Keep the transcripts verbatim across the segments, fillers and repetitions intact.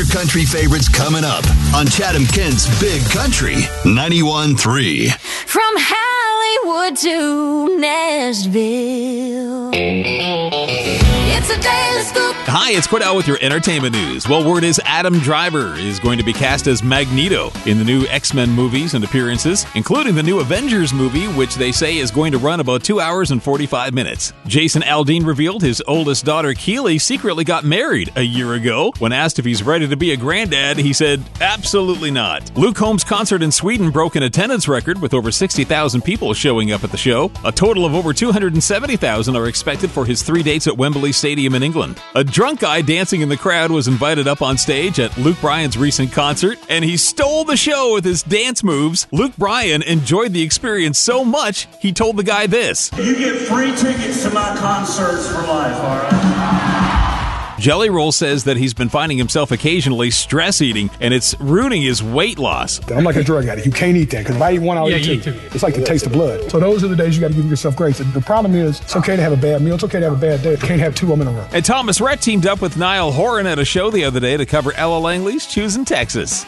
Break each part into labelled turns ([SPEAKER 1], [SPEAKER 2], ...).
[SPEAKER 1] your country favorites coming up on Chatham Kent's Big Country ninety-one point three.
[SPEAKER 2] From Hollywood to Nashville, it's a daily scoop.
[SPEAKER 3] Hi, it's Cordell with your entertainment news. Well, word is Adam Driver is going to be cast as Magneto in the new X-Men movies and appearances, including the new Avengers movie, which they say is going to run about two hours and forty-five minutes. Jason Aldean revealed his oldest daughter, Keely, secretly got married a year ago. When asked if he's ready to be a granddad, he said, absolutely not. Luke Combs' concert in Sweden broke an attendance record with over sixty thousand people showing up at the show. A total of over two hundred seventy thousand are expected for his three dates at Wembley Stadium in England. A drunk guy dancing in the crowd was invited up on stage at Luke Bryan's recent concert, and he stole the show with his dance moves. Luke Bryan enjoyed the experience so much, he told the guy this.
[SPEAKER 4] You get free tickets to my concerts for life, all right?
[SPEAKER 3] Jelly Roll says that he's been finding himself occasionally stress eating, and it's ruining his weight loss.
[SPEAKER 5] I'm like a drug addict. You can't eat that, because if I eat one, I'll
[SPEAKER 6] yeah,
[SPEAKER 5] eat two.
[SPEAKER 6] two.
[SPEAKER 5] It's like the taste of blood. So those are the days you got to give yourself grace. The problem is, it's okay to have a bad meal. It's okay to have a bad day. You can't have two of them in a row.
[SPEAKER 3] And Thomas Rhett teamed up with Niall Horan at a show the other day to cover Ella Langley's Choosing Texas.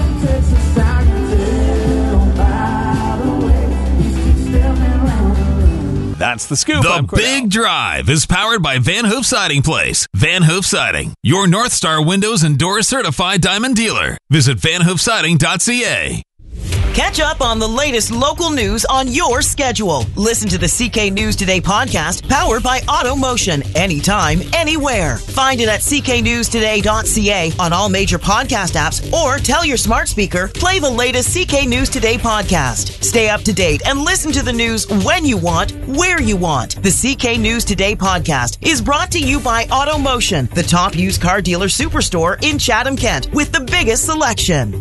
[SPEAKER 3] That's the scoop.
[SPEAKER 7] The Big Drive is powered by Van Hoof Siding Place. Van Hoof Siding, your North Star Windows and Doors certified diamond dealer. Visit van hoof siding dot c a.
[SPEAKER 8] Catch up on the latest local news on your schedule. Listen to the C K News Today podcast, powered by AutoMotion, anytime, anywhere. Find it at c k news today dot c a on all major podcast apps, or tell your smart speaker, play the latest C K News Today podcast. Stay up to date and listen to the news when you want, where you want. The C K News Today podcast is brought to you by AutoMotion, the top used car dealer superstore in Chatham, Kent, with the biggest selection.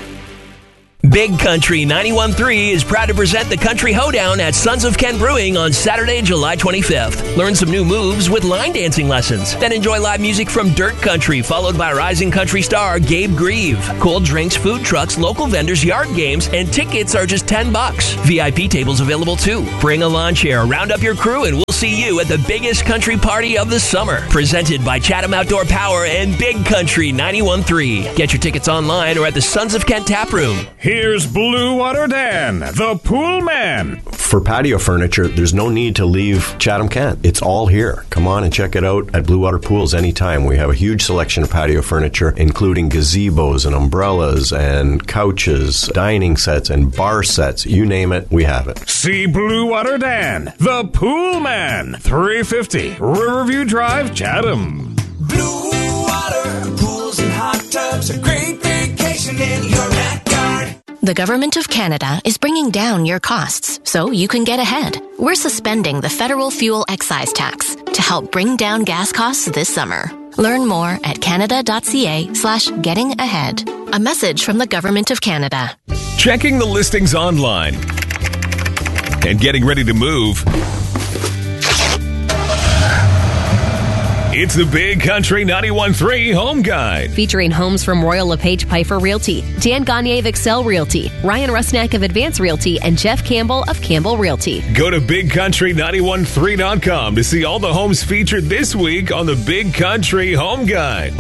[SPEAKER 9] Big Country ninety-one point three is proud to present the Country Hoedown at Sons of Kent Brewing on Saturday, July twenty-fifth. Learn some new moves with line dancing lessons. Then enjoy live music from Dirt Country, followed by rising country star Gabe Grieve. Cold drinks, food trucks, local vendors, yard games, and tickets are just ten bucks. V I P tables available too. Bring a lawn chair, round up your crew, and we'll see you at the biggest country party of the summer. Presented by Chatham Outdoor Power and Big Country ninety-one point three. Get your tickets online or at the Sons of Kent Tap Room.
[SPEAKER 10] Here's Blue Water Dan, the pool man.
[SPEAKER 11] For patio furniture, there's no need to leave Chatham Kent. It's all here. Come on and check it out at Blue Water Pools anytime. We have a huge selection of patio furniture, including gazebos and umbrellas and couches, dining sets and bar sets. You name it, we have it.
[SPEAKER 10] See Blue Water Dan, the pool man. three fifty Riverview Drive, Chatham.
[SPEAKER 12] Blue Water Pools and hot tubs, a great vacation in your backyard.
[SPEAKER 13] The Government of Canada is bringing down your costs so you can get ahead. We're suspending the federal fuel excise tax to help bring down gas costs this summer. Learn more at canada.ca slash getting ahead. A message from the Government of Canada.
[SPEAKER 14] Checking the listings online and getting ready to move. It's the Big Country ninety-one point three Home Guide.
[SPEAKER 15] Featuring homes from Royal LePage Piper Realty, Dan Gagne of Excel Realty, Ryan Rusnak of Advance Realty, and Jeff Campbell of Campbell Realty.
[SPEAKER 14] Go to big country ninety-one point three dot com to see all the homes featured this week on the Big Country Home Guide.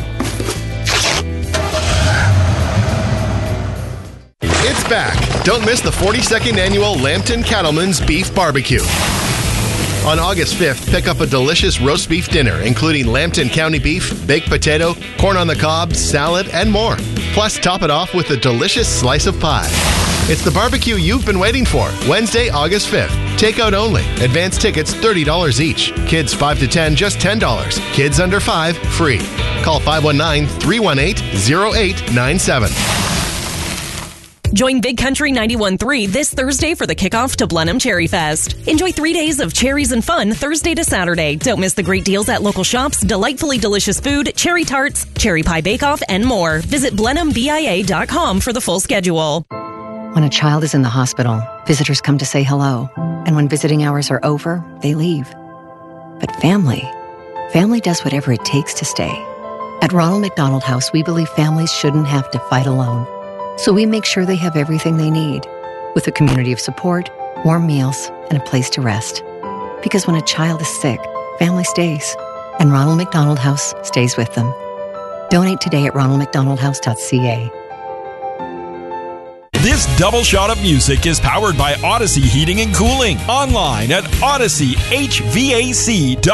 [SPEAKER 16] It's back. Don't miss the forty-second annual Lambton Cattlemen's Beef Barbecue. On August fifth, pick up a delicious roast beef dinner, including Lambton County beef, baked potato, corn on the cob, salad, and more. Plus, top it off with a delicious slice of pie. It's the barbecue you've been waiting for. Wednesday, August fifth. Takeout only. Advance tickets thirty dollars each. Kids five to ten, just ten dollars. Kids under five, free. Call five one nine, three one eight, zero eight nine seven.
[SPEAKER 17] Join Big Country ninety-one point three this Thursday for the kickoff to Blenheim Cherry Fest. Enjoy three days of cherries and fun Thursday to Saturday. Don't miss the great deals at local shops, delightfully delicious food, cherry tarts, cherry pie bake-off, and more. Visit blenheim b i a dot com for the full schedule.
[SPEAKER 18] When a child is in the hospital, visitors come to say hello. And when visiting hours are over, they leave. But family, family does whatever it takes to stay. At Ronald McDonald House, we believe families shouldn't have to fight alone. So we make sure they have everything they need, with a community of support, warm meals, and a place to rest. Because when a child is sick, family stays, and Ronald McDonald House stays with them. Donate today at ronald mcdonald house dot c a.
[SPEAKER 6] This double shot of music is powered by Odyssey Heating and Cooling. Online at odyssey h v a c dot com.